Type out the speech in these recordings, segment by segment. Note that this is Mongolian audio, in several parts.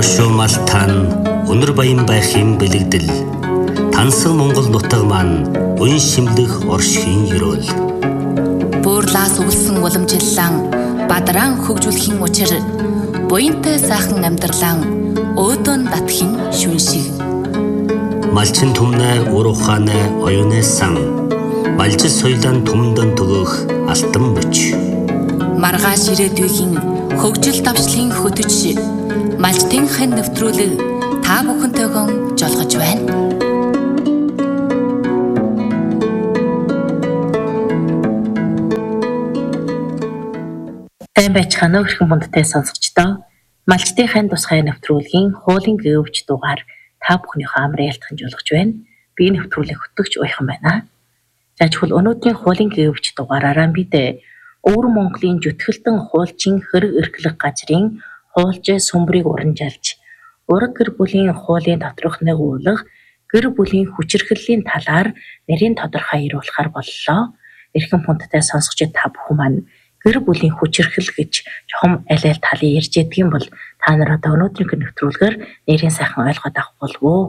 Хошуу малтан өнөр баян байхын бэлэгдэл тансаг Монгол нутаг маань уян шимлэх оршихын ёроол. Буурлаас өвлсөн уламжлалан бадран хөгжүүлэхийн учир буянтай сайхан амьдралан өөдөн татхийн шүн шиг. Малчин түмнэ ур ухаанэ оюунэ сан малжис соёлын түмдэн төгөх алтан мөч. Маргааш ирээдүйн хөгжил давшлын хөтөч малчтын хэн нэвтрүүлэг та бүхэнтэйгэн жолгож байна. Сайн байцгаана уу хэрхэн бундтай сонсогчдоо. Малчтын хэн тусгай нэвтрүүлгийн хуулийн өвч дугаар та бүхнийхөө амрын ялтхан жолгож байна. Би нэвтрүүлэг хөтлөгч уйхан байна. За чухал өнөөдрийн хуулийн өвч дугаараараа бид Өвөр Монголын зүтгэлтэн хуульчин хэрэг эрхлэх газрын хуулж сүмбрийг урамжилж, ураг гэр бүлийн хуулийн доторх нэгүүлэх гэр бүлийн хүчирхэллийн талаар нэрийн тодорхой ируулахар боллоо. Эрхэм хүндтэй сонсогчид та бүхэн маань гэр бүлийн хүчирхэл гэж чухам аль талын ярьж ядгийн бол та нар одоо өнөөдрийн нэвтрүүлгээр нэрийн сайхан ойлгоод авах болов уу?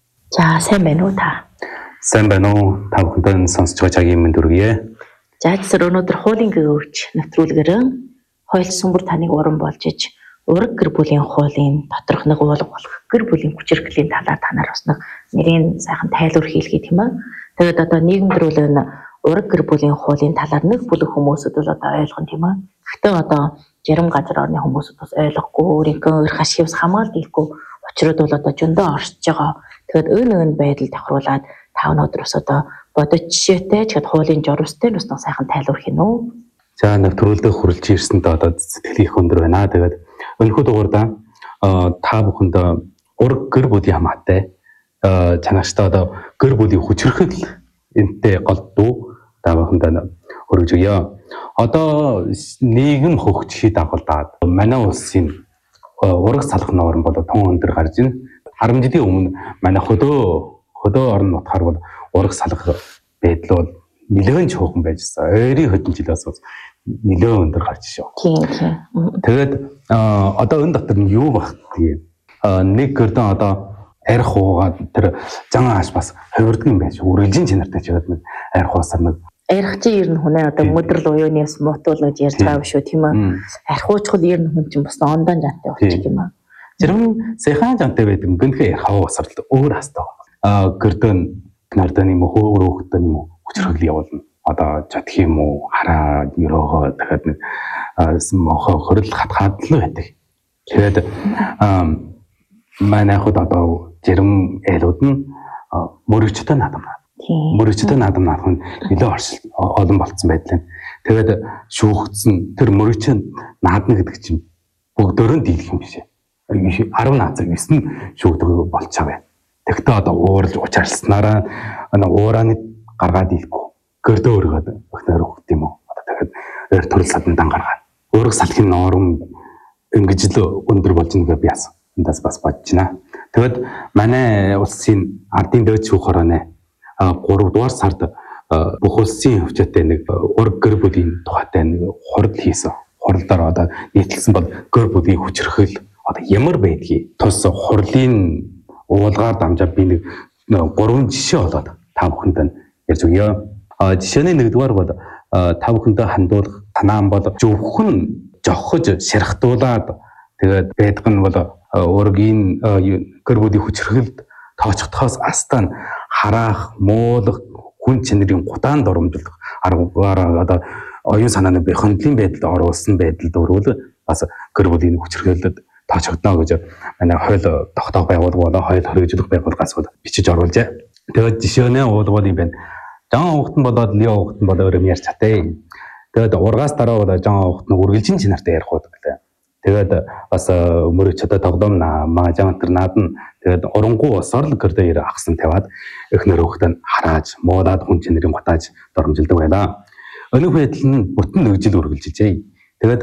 За сайн байна уу та? Сайн байна уу? Та бүхэнд сонсож байгаа цагийн мэнд хүргэе. За тэгэхээр өнөөдөр хуулийн өвч нэвтрүүлгээр хууль сүмбэр таныг уран болж иж ураг гэр бүлийн хуулийн доторх нэгүүлэг болох гэр бүлийн хүчирхлийн талаар танаар бас нэг нэрийн сайхан тайлбар хийлгээ тийм ээ. Тэгээд одоо нийгэмдрүүл энэ ураг гэр бүлийн хуулийн талаар нэг бүлэг хүмүүсд бол одоо ойлгон тийм ээ. Гэхдээ одоо зарим газар орны хүмүүсд бас ойлгохгүй өөрийнхөө эрх ашигс хамгаалдаггүй учрууд бол одоо зөндөө оршиж байгаа. Тэгээд энэ байдал давхруулаад та өнөөдрөөс одоо бодож жишээтэй тэгэхэд хуулийн журамстай нь бас сайхан тайлбар хийнэ үү. За нэвтрүүлдэ хүрэлж ирсэнд одоо сэтгэл их өндөр байна. Тэгээд өнөхөд дугаарда та бүхэнд ураг гэр бүлийн хамаатай чанартай одоо гэр бүлийн хүчирхэл энтэй голдуу та бүхэнд хүргэж өгье. Одоо нийгэм хөгжихийг дагуулдаг манай улсын ураг салах норм бол тун өндөр гарч ийн. Харамжлын өмнө манай хөдөө орон нутгаар бол ураг салах байдал бол нэлээд чухал байжсан. Ойрын хэдэн жилээс нэлээд өндөр гарч шүү. Тийм. Тэгээд одоо энэ дотор нь юу багт тийм нэг гэрдэн одоо арх уугаад тэр зан ааш бас хувирдаг юм байж. Үргэлжийн чанартай ч гэдэг нэг арх уусаар нэг арх чи ер нь хүнээ одоо мөдрөл уюунаас муутуулж ярьж байгаа шүү тийм ээ. Арх уучхад ер нь хүн чинь бас ондон жантай болчих юм аа. Зарим сайхан жантай байдаг гэнхээ арх уусаар л өөр хастаа. Гэрдэн нарданы юм уу хөөхтөн юм уу хүчрхэл явуулна. Одоо жадх юм уу хараа ерөөгөө дахиад нэг мохоо хөрөл хатгаад л байдаг. Тэгээд манай хот одоо зарим айлууд нь мөрөгчтэй надамнаа. Мөрөгчтэй надамнаа хүн нэлээд оршил олон болцсон байдлаа. Тэгээд шүүгдсэн тэр мөрөгч наадна гэдэг чинь бүгдөө нь дийлэх юм биш. 10 наацаг 9 шүүгдэг болчихоо байна. Тэгтээ одоо ууралж учаарласнараа уурааны гаргаад ийлэхгүй. Гэрдөө өргөд өгнөр хөхт юм уу? Одоо дахиад өөр төрөл садандан гаргаад. Өөрөг салхины норм ингэж л өндөр болж байгаа би эндээс бас бодож байна. Тэгэд манай улсын ардын дэвж шүүх хорооны 3 дугаар сард бүх улсын хөвчөтэй нэг ураг гэр бүлийн тухайтай нэг хурал хийсэн. Хуралдаар одоо нийтлсэн бол гэр бүлийн хүчирхэл одоо ямар байдгийг тус хурлын уулгаар дамжаад би нэг 3 жишээ болоод та бүхэнд ярьж өгье. Жишээний нэгдүгээр бол та бүхэндээ хандуулах санаан бол зөвхөн жохож ширхтуулаад тэгээд байдаг нь бол ургийн гэр бүлийн хүчирхэлд тооцохдохоос астан хараах, муулах, хүн чанарын гутаанд оромжлох аргаараа одоо оюун санааны хөндлөлийн байдалд оруулсан байдалд өрвөл бас гэр бүлийн хүчирхэлд тоочогдно гэж манай хууль тогтоох байгууллага болон хууль хоригжлох байгууллагаас бичиж оруулжээ. Тэгээд жишээнээ уулгуул юм байна. Жан хөвгтөн болоод лио хөвгтөн болоо өрөм ярьж чатай. Тэгээд ургаас дараа бол жан хөвгтөн үргэлжийн чанартай ярих уу гэлээ. Тэгээд бас мөрөгчөдө тогдом маажаан тэр наадна. Тэгээд урангуу усаар л гэрдээ ирээ ахсан таваад эхнэр хөвгтөн харааж, муулаад хүн чанарын гутааж доромжилдог байлаа. Өнөөх байдал нь бүтэн нэгжил үргэлжилжээ. Тэгээд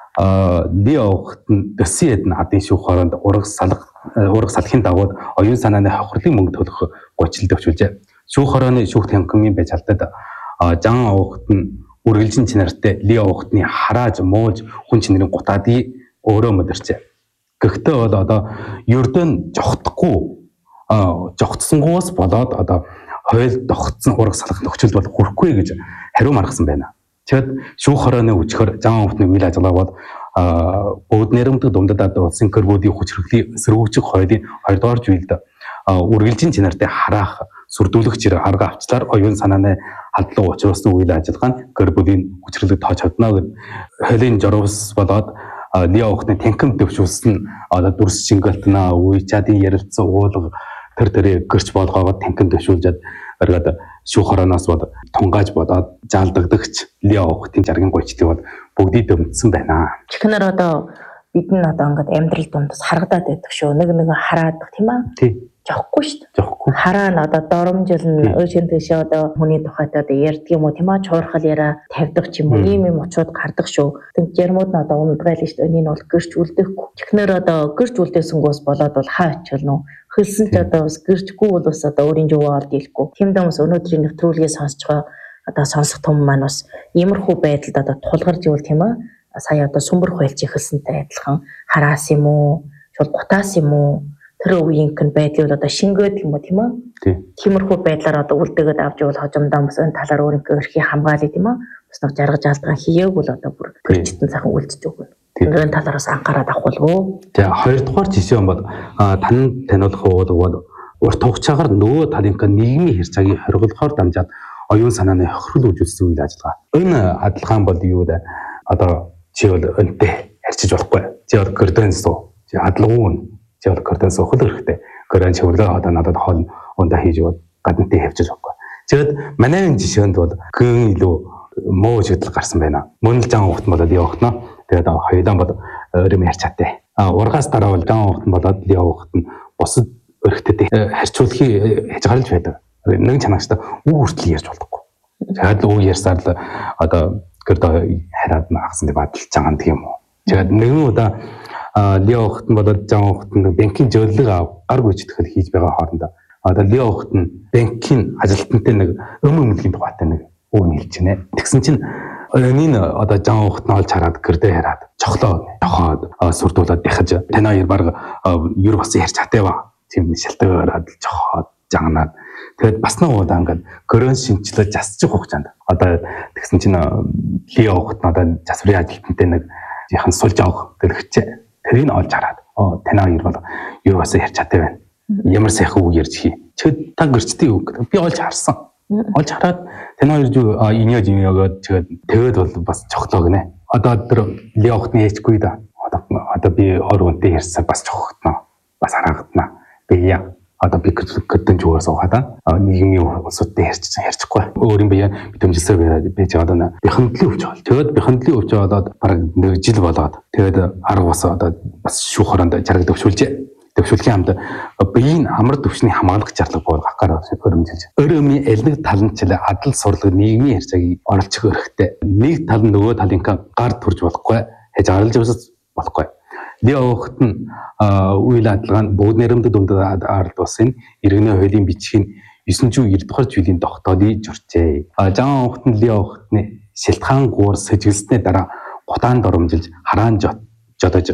лио хөвгтөн дэсиэд нь адын шүүх хороонд ураг салахын дагуу оюун санааны хохирлын мөнгө төлөх гочлолд өгчүүлжээ. Шүүх хорооны шүүх хянхмын байж алдаад жан хөвгтөн үргэлжийн чанартай лио хөвгтний харааж, муулж хүн чанарын гутаадыг өөрөө мэдэрчээ. Гэхдээ бол одоо ердөө жогтсонгоос болоод одоо хойл догтсон ураг салах нөхцөл бол хүрэхгүй гэж хариу маргасан байна. Тэгэд шүүх хорооны үжихөр Жан Өвтний үйл ажиллагаа бол Бөгд нэрмдэг дундад улсын гэрбүүдийн хүчирхлийн эсэргүүцэх хуулийн 2-р жилд үргэлжийн чанартай хараах сүрдүүлэх зэрэг арга авчлаар оюун санааны халдлага учруулсан үйл ажиллагаа нь гэрбүүдийн хүчирлэг тоочогдно гэд хуулийн журвс болоод Лио Өвтний танким дэвшүүлсэн одоо дүрс шингэлтнаа үе-чадын ярилцсан уулга тэр гэрч болгоогод танким дэвшүүлжээд оргоод шүүх хорооноос бол тунгааж бодоод заалдагдагч Лио Өвтийн жаргын гойчдыг бол бүгдийг дэмжсэн байна. Чихнэр одоо бид нь одоо ингээд амьдрал дундас харагдаад байдаг шүү. Нэг хараадаг тийм аа. Тий. Жохгүй шүү дээ. Жохгүй. Хараа нь одоо доромжилн өшин төшөө одоо хүний тухайд одоо ярьдаг юм уу тийм аа, чуурхал яриа тавьдаг ч юм уу, ийм очууд гардаг шүү. Тэгж ярмууд нь одоо ундгайл шүү дээ. Энийг бол гэрч үлдэхгүй. Чихнэр одоо гэрч үлдээсэнгөөс болоод бол хаа очилно. Хөлсөн ч одоо бас гэрчгүй бол бас одоо өөрийн жоо олд ийлэхгүй. Тийм дэмс өнөөдрийн нэвтрүүлгээ сонсож байгаа одоо сонсох том маань бас иймэрхүү байдалд одоо тулгарч ивэл тийм аа. Сая одоо сүмбэр хуйлж ихэлсэнтэй адилхан хараас юм уу, шууд гутаас юм уу, тэр үеийнх нь байдлыг одоо шингээд юм уу тийм аа. Тиймэрхүү байдлаар одоо үлдээгээд авч явал хожимдоо бас энэ талаар өөрийнхөө эрхийг хамгаалъя тийм аа. Бас нэг жаргаж алдгаа хийгээг бол одоо бүр гэрчтэн сайхан үлдэж өгнө. Энэ талаараас анхаарал авах болов. За 2-р жишээ бол таниулах бол урт хугацаагаар нөгөө талынхаа нийгмийн хэр цагийг хоригдлохоор дамжаад оюун санааны хохирол үүсгэсэн үйл ажиллагаа. Энэ адилхан бол юу вэ? Одоо чи бол өнтэй харьцаж болохгүй. Чи бол гэрдэн суу. Чи адлагуун. Чи бол гэрдэн суух хэрэгтэй. Гэрэн чивлээ одоо надад хоол ундаа хийж өгöd гаднтай хавчиж болохгүй. Тэгэд манай жишээнд бол гэн илүү муу шийдэл гарсан байна. Мөн л Жан Өвтөн болоод явахна. Тэгээд хоёулаа бол өрөм ярьж чадтай. Ургаас дараа бол Жан Өвтөн болоод Өвтөн бусад өрхтөд харьцуулахыг хязгаарлаж байдаг. Нэг чанагчтай үг хүртэл ярьж болдоггүй. Тэгээд үг ярьсаар л одоо гэрд хараад наагсан бадалж байгаа гэх юм уу. Тэгээд нэгэн удаа Лио Өвтөн болоод Жан Өвтөн банкын зөвлөлөг гар гүйцэтгэл хийж байгаа хоорондоо одоо Лио Өвтөн банкын ажилтнтай нэг өмнөдлийн тухайтай нэг үг хэлж байна. Тэгсэн чинь энэ одоо Жан Өвтөн олж хараад гэрдээ хараад чохлоо тохоод сүрдүүлээд дахиж танаа хоёр баг ер бас ярьж хатаа ба. Тийм шалтгаанаар жохоод жаганаад тэгээд бас нэг удаа ингээд гөрөн шинчлээ засчих хугацаанд одоо тэгсэн чинь Лио Өвтөн одоо засварын ажилтнтай нэг яхан сулж авах гэлэгчээ тэрийг олж хараад танаа хоёр бол ер бас ярьж хатаа байна. Ямар сайхан үг ярьж хий. Тэгэд та гэрчтэй үг би олж харсан. Олж хараад танаа хоёр юу инеёгээд тэгээд бол бас чохлоо гинэ. Одоо тэр Лио Өвтний ээжгүй да. Одоо би ор үнтэй ярьсан бас чохогдно. Бас харагдана. Би яа одоо би гэрдэн жугаас ухаад нийгмийн улсуудтай ярьчихгүй. Өөрийн бие битэмжилсээр байж одоо бихэндлэн өвч бол. Тэгээд бихэндлэн өвч болоод бараг 1 жил болоод тэгээд арга бас одоо бас шүүх хороонд жаргал дэвшүүлжээ. Дэвшүүлэхийн хамт биеийн амар төвшний хамгаалах зарлага буулгах гараад өрөмжилж. Өрөөмний аль нэг тал нь ч адал сурлаг нийгмийн харьцааг оролцох хэрэгтэй. Нэг тал нь нөгөө талынхаа гар төрж болохгүй, хязгаарлаж явсаж болохгүй. Лио Өвтөн үйл ажиллагаа нь Бөгд нэрмдэг дундад ард улсын иргэний хуулийн бичгийн 990 дугаар жилийн тогтоолыг журчээ. Жан Өвтөн Лио Өвтний шилтгаан гуур сэжгэлснээ дараа гутаанд оромжилж хараан жодож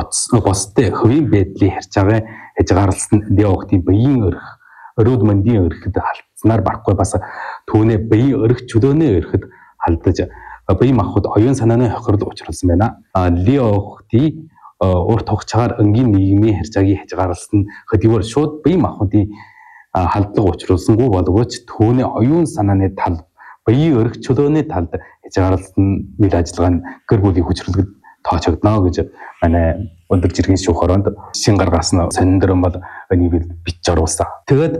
бостой хувийн байдлын харьцаагаа хязгаарласан Лио Өвтний биеийн өрх, өрөөд мандийн өрхөд халтснаар барахгүй бас түүний биеийн өрх чөлөөний өрхөд халдаж бие махбод оюун санааны хохирол учруулсан байна. Лио Өвтний урт хугацаагаар энгийн нийгмийн харьцааг хязгаарласан хөдөлгөөр шууд бие махбодын халдлага учруулсангүй боловч түүний оюун санааны тал, биеийн өрх чөлөөний талд хязгаарласан үйл ажиллагаа нь гэр бүлийн хүчрэлгэд тоочогдно гэж манай өндөр жиргэн шүүх хороонд шин гаргасан сонирхол бол энийг бич оруулсан. Тэгээд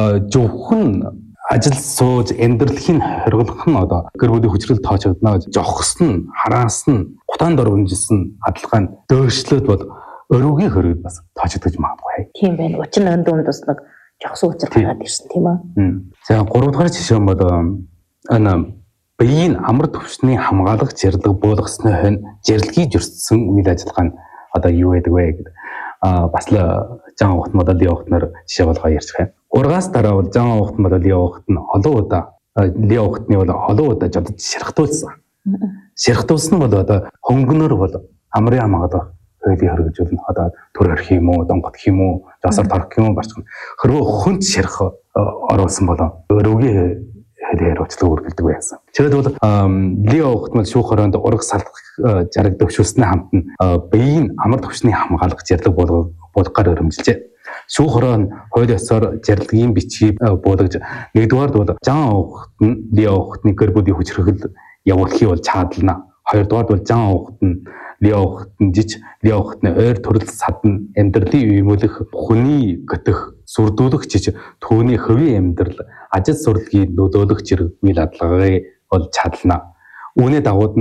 зөвхөн ажил сууж амьдралын хоригдлох нь одоо гэр бүлийн хүчрэл тоочогдно гэж жохсон, хараасан, гутаанд оромжилсан адилхан дөөшлөд бол өрөөгийн хоригд бас тоочогдож магадгүй. Тийм байна. Учир нь өнд бас нэг жохсон учир гараад ирсэн тийм аа. За 3 дахь жишээ нь бол энэ биеийн амар төвшний хамгаалах зэрлэг буулгасны хойно зэрлэгийг зөрчсөн үйл ажиллагаа нь одоо юу байдаг вэ гэдэг бас л Жан Өвтөн болоод Лио Өвтнөр жишээ болгоо ярьж байна. Ургаас дараа бол Жан Өвтөн болоод Лио Өвтөн олон удаа Лио Өвтний бол олон удаа жодож ширхтуулсан. Ширхтуулсан бол одоо хөнгөнөр бол амрын хамгаалах хөөдий хөргөжүүлнэ одоо төр орх юм уу донгот юм уу жасар торх юм уу барчна хөрвөө хүнд ширх оруулсан болоо өрөөгийн хэлээр уучлал үргэлдэг байсан. Тэгээд бол Лео хутмал шүүх хороонд ураг салдах жараг төвшүүлсний хамт нь биеийн амар төвшний хамгаалах зэрлэг болгохоор өрөмжилжээ. Шүүх хороо нь хууль ёсоор зэрлагийн бичгийг буулгаж нэгдүгээр бол Жан Ухт нь Лео Ухтны гэр бүлийн хүчрхэл явуулахыг бол чаадална. Хоёрдугаар бол Жан Ухт нь Лео Ухтын жиж Лео Ухтны ойр төрөл садан амьдралын үймөлөх хүний гэтэх сүрдүүлэх жиж түүний хувийн амьдрал ажил сурлагын нөлөөлөх зэрэг үйл ажиллагааг бол чадлана. Үүний дагуу